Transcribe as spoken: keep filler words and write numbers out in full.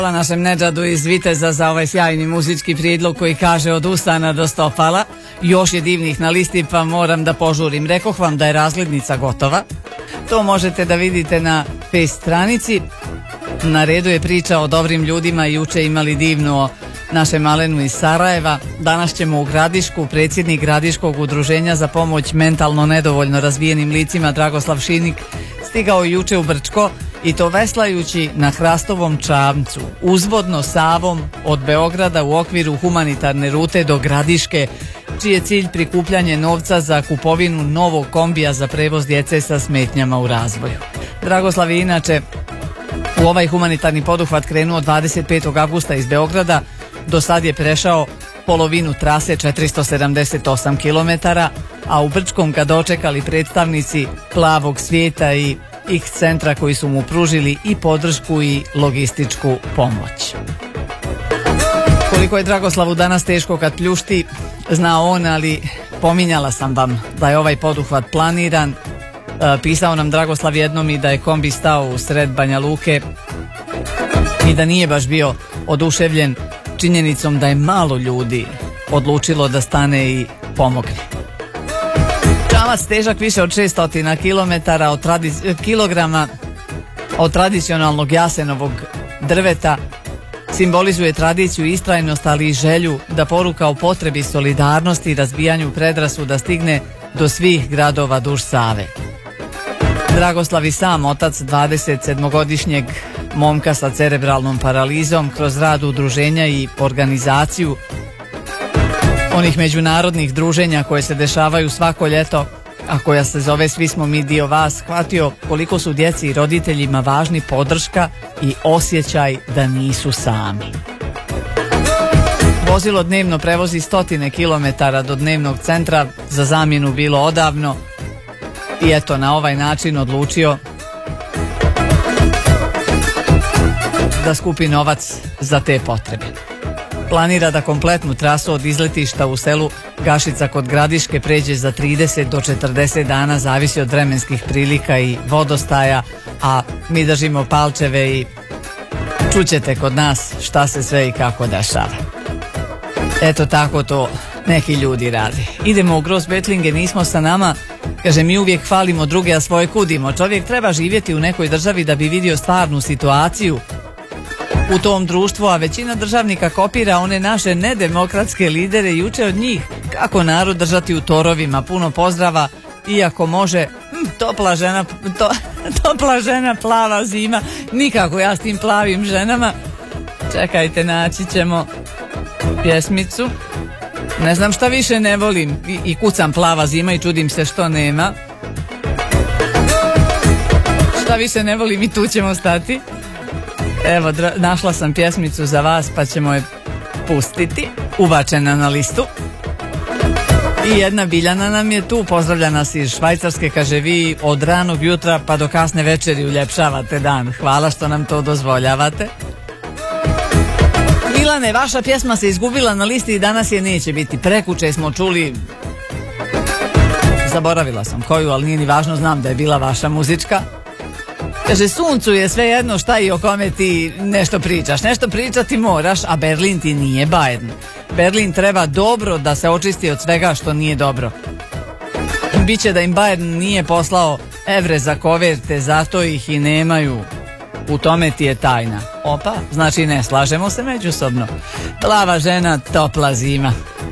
Hvala našem Nedžadu iz Viteza za ovaj sjajni muzički prijedlog koji kaže od usana do stopala. Još je divnih na listi pa moram da požurim. Rekoh vam da je razglednica gotova. To možete da vidite na face stranici. Na redu je priča o dobrim ljudima. Juče imali divnu o našem Malenu iz Sarajeva. Danas ćemo u Gradišku. Predsjednik Gradiškog udruženja za pomoć mentalno nedovoljno razvijenim licima Dragoslav Šinik stigao juče u Brčko i to veslajući na hrastovom čamcu, uzvodno Savom od Beograda u okviru humanitarne rute do Gradiške, čiji je cilj prikupljanje novca za kupovinu novog kombija za prevoz djece sa smetnjama u razvoju. Dragoslav je inače u ovaj humanitarni poduhvat krenuo dvadeset petog avgusta iz Beograda, do sad je prešao polovinu trase četiristo sedamdeset osam kilometara, a u Brčkom ga dočekali predstavnici Plavog svijeta i X centra koji su mu pružili i podršku i logističku pomoć. Koliko je Dragoslavu danas teško kad pljušti, zna on, ali pominjala sam vam da je ovaj poduhvat planiran. E, pisao nam Dragoslav jednom i da je kombi stao u sred Banja Luke i da nije baš bio oduševljen činjenicom da je malo ljudi odlučilo da stane i pomogne. Čamac težak više od šesto kilometara od tradici- kilograma od tradicionalnog jasenovog drveta simbolizuje tradiciju, istrajnost, ali i želju da poruka o potrebi solidarnosti i razbijanju predrasuda stigne do svih gradova duž Save. Dragoslav i sam otac dvadesetsedmogodišnjeg momka sa cerebralnom paralizom kroz rad udruženja i organizaciju onih međunarodnih druženja koje se dešavaju svako ljeto, a koja se zove Svi smo mi dio vas, shvatio koliko su djeci i roditeljima važni podrška i osjećaj da nisu sami. Vozilo dnevno prevozi stotine kilometara do dnevnog centra, za zamjenu bilo odavno, i eto na ovaj način odlučio da skupi novac za te potrebe. Planira da kompletnu trasu od izletišta u selu Gašica kod Gradiške pređe za trideset do četrdeset dana, zavisi od vremenskih prilika i vodostaja, a mi držimo palčeve i čućete kod nas šta se sve i kako dešava. Eto tako to neki ljudi radi. Idemo u Grossbettlinge, nismo sa nama. Kaže, mi uvijek hvalimo druge, a svoje kudimo. Čovjek treba živjeti u nekoj državi da bi vidio stvarnu situaciju u tom društvu, a većina državnika kopira one naše nedemokratske lidere i uče od njih kako narod držati u torovima. Puno pozdrava, iako može hm, topla žena to, topla žena, plava zima. Nikako ja s tim plavim ženama. Čekajte, naći ćemo pjesmicu. Ne znam šta više ne volim. I, i kucam plava zima i čudim se što nema. Šta više ne volim i tu ćemo stati. Evo, dra- našla sam pjesmicu za vas pa ćemo je pustiti. Ubačena na listu. I jedna Biljana nam je tu, pozdravlja nas iz Švajcarske, kaže, vi od ranog jutra pa do kasne večeri uljepšavate dan. Hvala što nam to dozvoljavate. Milane, vaša pjesma se izgubila na listi i danas je neće biti. Prekuče smo čuli, zaboravila sam koju, ali nije ni važno, znam da je bila vaša muzička. Kaže, suncu je sve jedno šta i o kome ti nešto pričaš. Nešto pričati moraš, a Berlin ti nije Bayern. Berlin treba dobro da se očisti od svega što nije dobro. Biće da im Bayern nije poslao evre za koverte, zato ih i nemaju. U tome ti je tajna. Opa, znači ne slažemo se međusobno. Plava žena, topla zima.